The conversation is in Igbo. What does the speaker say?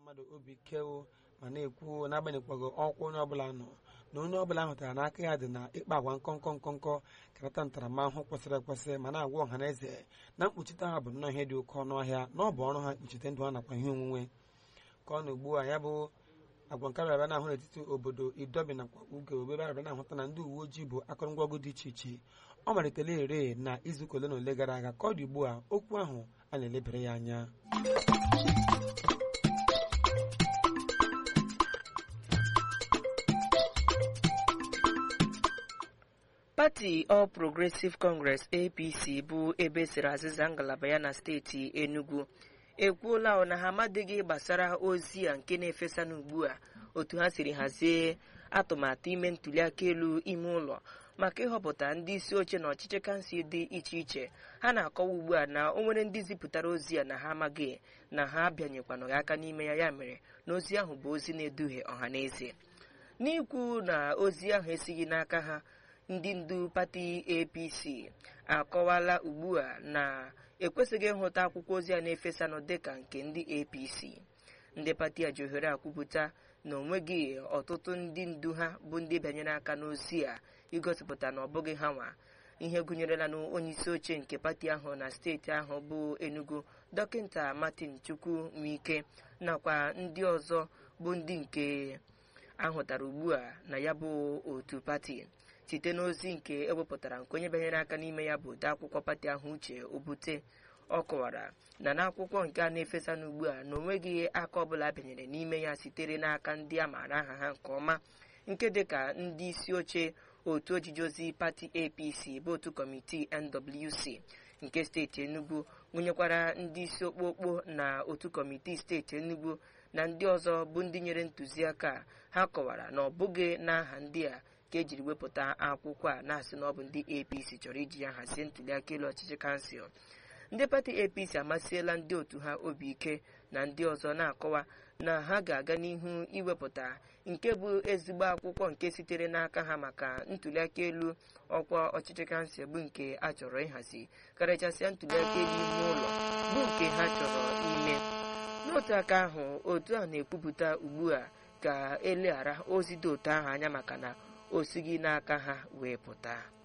mmadụ obi keo ma na-ekwu n'agbanyeghịkwago ọkwa onye ọbụla nọ na onye ọbụla hụtara n'aka ya dị na ịkpa agwa nkọnkọ karata ntaramahụhụ kwesịrị ekwesị ma na-agwa ọha na eze na mkpuchite ha bụ nnọọ ihe dị oke ọnụ ahịa na ọ bụ ọrụ ha ikpuchite ndụ ha nakwa ihe onwunwe ka ọ na ugbu a ya bụ agwa nke abịa na-ahụ n'etiti obodo Idobi nakwa Uge obebe abịa na-ahụta na ndị uwe ojii bụ akụrụngwa ọgụ dị iche iche ọ malitere ere na izuụka ole na ole gara aga ka ọ dị ugbu a okwu ahụ a na-elebere ya anya. Pati All Progressive Congress APC bụ ebe siri azịza ngalaba ya na steeti Enugu ekwuola na ha amadịghị gbasara ozi a nke na-efesa n'ugbu a otu ha siri hazie atụmatụ ime ntụliaka elu ime ụlọ maka ịhọpụta ndị isi oche na ọchịchị kansụl dị iche iche. Ha na-akọwa ugbu a na o nwere ndị zipụtara ozi a na ha amaghị na ha abịanyekwana aka n'ime ya, ya mere na ozi ahụ bụ ozi na-eduhie ọha na eze. N'ikwu na ozi ahụ esighị n'aka ha, ndị ndu pati APC akọwala ugbu a na ekwesịghị ịhụta akwụkwọ ozi a na-efesanụ dịka nke ndị APC. Ndị pati a ji ohere akwupụta na onweghị ọtụtụ ndị ndu ha bụ ndị bịanyere aka n'ozi a igosipụta na ọ bụghị ha nwa, ihe gụnyerela na onye isi oche nke pati ahụ na steeti ahụ bụ Enugu Dọkịta Martin Chukwu Nwike nakwa ndị ọzọ bụ ndị nke ahụtara ugbu a na ya bụ otu pati. Site n'ozi nke ewepụtara nke onye banyere aka n'ime ya bụ odeakwụkwọ pati ahụ Uche Obute, ọ kọwara na n'akwụkwọ nke a na-efesa n'ugbu a na onweghị aka ọbụla bịanyere n'ime ya sitere n'aka ndị a maara aha ha nke ọma nke dịka ndị isi oche otu ojije ozi pati APC bụ otu kọmitii NWC nke steeti Enugu, gụnyekwara ndị isi okpokpo na otu kọmitii steeti Enugu na ndị ọzọ bụ ndị nyere ntụziaka. Ha kọwara na ọ bụghị n'aha ndị a ka ejiri wepụta akwụkwọ a na-asị na ọ bụ ndị APC chọrọ iji ya hazie ntụliaka elu ọchịchị kansụl. Ndị pati APC amasịela ndị otu ha obi ike na ndị ọzọ na-akọwa na ha ga-aga n'ihu iwepụta nke bụ ezigbo akwụkwọ nke sitere n'aka ha maka ntụliaka elu ọkwa ọchịchị kansụl bụ nke a chọrọ ịhazi karịchasịa ntụliaka elu ime ụlọ bụ nke ha chọrọ ime. N'otu aka ahụ, otu a na-ekwupụta ugbu a ka eleghara ozi dị otu ahụ anya maka na o sighị n'aka ha wee pụta.